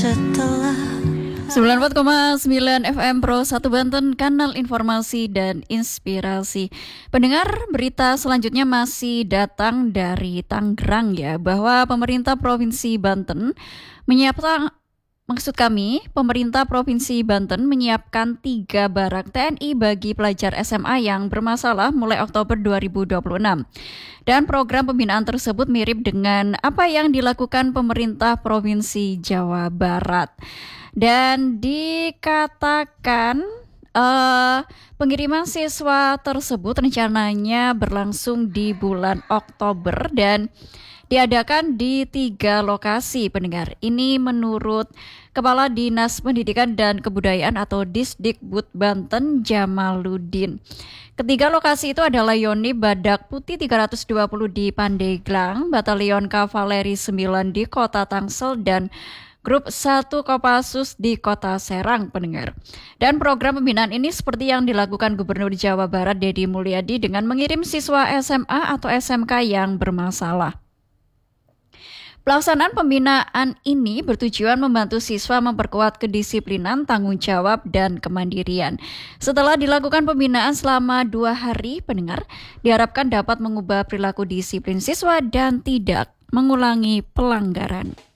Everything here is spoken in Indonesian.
setelah 94,9 FM Pro 1 Banten, kanal informasi dan inspirasi. Pendengar, berita selanjutnya masih datang dari Tangerang ya, bahwa pemerintah Provinsi Banten pemerintah Provinsi Banten menyiapkan 3 barak TNI bagi pelajar SMA yang bermasalah mulai Oktober 2026. Dan program pembinaan tersebut mirip dengan apa yang dilakukan pemerintah Provinsi Jawa Barat. Dan dikatakan pengiriman siswa tersebut rencananya berlangsung di bulan Oktober dan diadakan di 3 lokasi, pendengar. Ini menurut Kepala Dinas Pendidikan dan Kebudayaan atau Disdikbud Banten, Jamaluddin. Ketiga lokasi itu adalah Yonif Badak Putih 320 di Pandeglang, Batalion Kavaleri 9 di Kota Tangsel, dan Grup 1 Kopassus di Kota Serang, pendengar. Dan program pembinaan ini seperti yang dilakukan Gubernur Jawa Barat Deddy Mulyadi dengan mengirim siswa SMA atau SMK yang bermasalah. Pelaksanaan pembinaan ini bertujuan membantu siswa memperkuat kedisiplinan, tanggung jawab, dan kemandirian. Setelah dilakukan pembinaan selama 2 hari, pendengar, diharapkan dapat mengubah perilaku disiplin siswa dan tidak mengulangi pelanggaran.